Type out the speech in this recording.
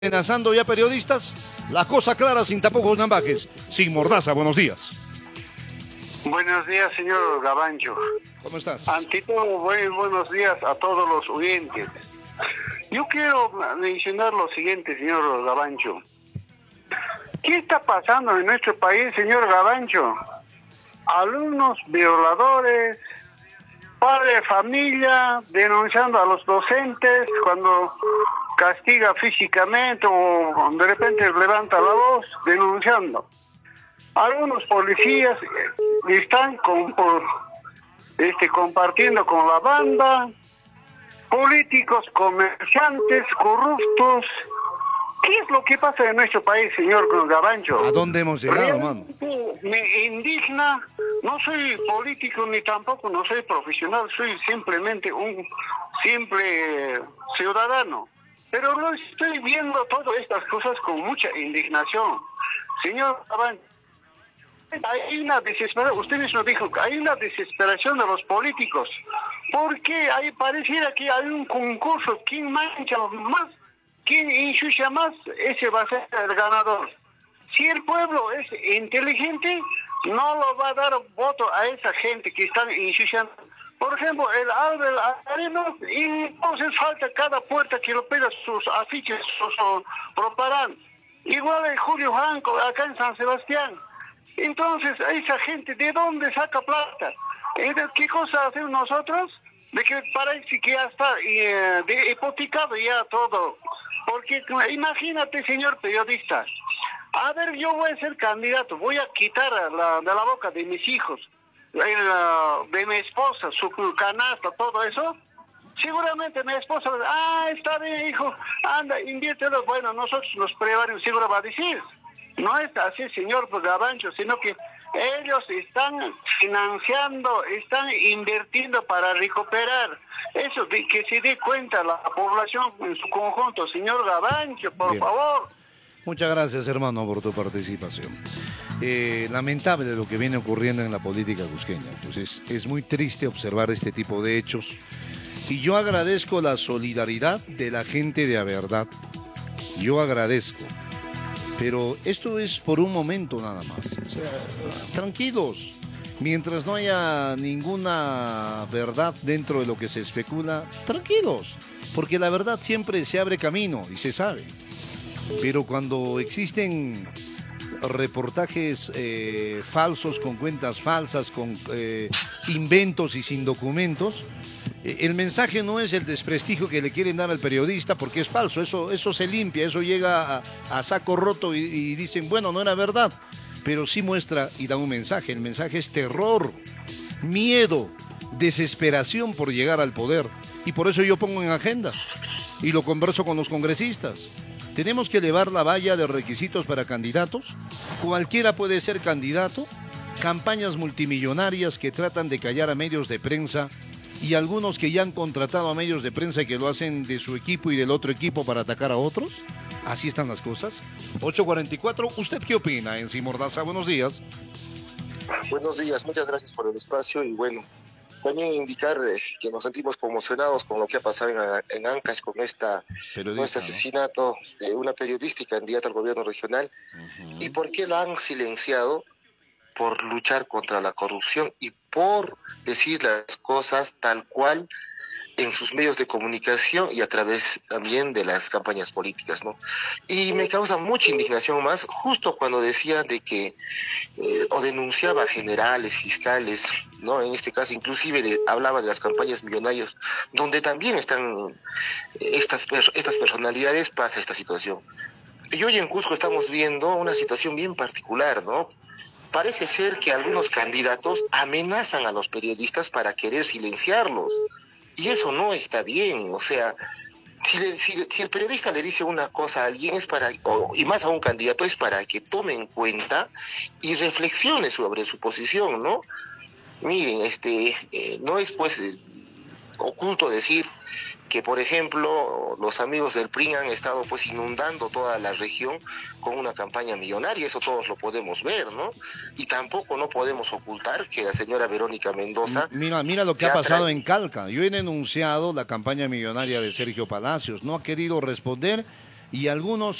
amenazando ya periodistas. La cosa clara, sin tapujos ni ambajes, sin mordaza. Buenos días. Buenos días, señor Gabancho. ¿Cómo estás? Ante todo, buenos días a todos los oyentes. Yo quiero mencionar lo siguiente, señor Gabancho. ¿Qué está pasando en nuestro país, señor Gabancho? Alumnos violadores, padre de familia denunciando a los docentes cuando castiga físicamente o de repente levanta la voz denunciando. Algunos policías están compartiendo con la banda, políticos, comerciantes, corruptos. ¿Qué es lo que pasa en nuestro país, señor Gabancho? ¿A dónde hemos llegado, mano? Me indigna, no soy político ni tampoco no soy profesional, soy simplemente un simple ciudadano. Pero lo estoy viendo todas estas cosas con mucha indignación. Señor Gabancho, hay una desesperación, usted mismo dijo que hay una desesperación de los políticos. ¿Por qué? Ahí pareciera que hay un concurso, ¿quién mancha más? ¿Quién ensucia más? Ese va a ser el ganador. Si el pueblo es inteligente, no lo va a dar voto a esa gente que están ensuciando. Por ejemplo, el Albert Arenas, y entonces falta cada puerta que lo pega sus afiches, sus propaganda. Igual el Julio Franco, acá en San Sebastián. Entonces, esa gente, ¿de dónde saca plata? ¿Qué cosa hacemos nosotros? De que parece que ya está hipotecado ya todo. Porque imagínate, señor periodista, a ver, yo voy a ser candidato, voy a quitar de la boca de mis hijos, de mi esposa, su canasta, todo eso. Seguramente mi esposa va a decir, está bien, hijo, anda, inviértelo. Bueno, nosotros los privarios seguro va a decir. No es así, señor Gabancho, sino que ellos están financiando, están invirtiendo para recuperar. Eso, de que se dé cuenta la población en su conjunto. Señor Gabancho, por favor. Muchas gracias, hermano, por tu participación. Lamentable lo que viene ocurriendo en la política cusqueña. Pues es muy triste observar este tipo de hechos. Y yo agradezco la solidaridad de la gente de A Verdad. Yo agradezco. Pero esto es por un momento nada más. O sea, tranquilos. Mientras no haya ninguna verdad dentro de lo que se especula, tranquilos. Porque la verdad siempre se abre camino y se sabe. Pero cuando existen reportajes falsos, con cuentas falsas, con inventos y sin documentos, el mensaje no es el desprestigio que le quieren dar al periodista porque es falso, eso se limpia, eso llega a saco roto y dicen, bueno, no era verdad, pero sí muestra y da un mensaje. El mensaje es terror, miedo, desesperación por llegar al poder, y por eso yo pongo en agenda y lo converso con los congresistas. Tenemos que elevar la valla de requisitos para candidatos. Cualquiera puede ser candidato. Campañas multimillonarias que tratan de callar a medios de prensa y algunos que ya han contratado a medios de prensa y que lo hacen de su equipo y del otro equipo para atacar a otros. Así están las cosas. 8:44, ¿usted qué opina en Sin Mordaza? Buenos días. Buenos días, muchas gracias por el espacio y bueno, también indicar que nos sentimos conmocionados con lo que ha pasado en Ancash con este asesinato de una periodista y candidata al gobierno regional. ¿Y por qué la han silenciado? Por luchar contra la corrupción y por decir las cosas tal cual en sus medios de comunicación y a través también de las campañas políticas, ¿no? Y me causa mucha indignación más justo cuando decía de que o denunciaba a generales, fiscales, ¿no? En este caso inclusive hablaba de las campañas millonarias, donde también están estas personalidades, pasa esta situación. Y hoy en Cusco estamos viendo una situación bien particular, ¿no? Parece ser que algunos candidatos amenazan a los periodistas para querer silenciarlos. Y eso no está bien. O sea, si el periodista le dice una cosa a alguien, y más a un candidato, es para que tome en cuenta y reflexione sobre su posición, ¿no? Miren, no es pues oculto decir que, por ejemplo, los amigos del PRI han estado pues inundando toda la región con una campaña millonaria, eso todos lo podemos ver, ¿no? Y tampoco no podemos ocultar que la señora Verónica Mendoza... Mira lo que ha pasado en Calca. Yo he denunciado la campaña millonaria de Sergio Palacios, no ha querido responder y algunos